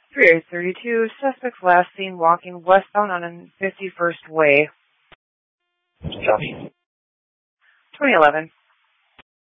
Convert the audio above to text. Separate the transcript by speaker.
Speaker 1: 3832, suspect last seen walking westbound on 51st Way.
Speaker 2: Copy.
Speaker 1: 2011.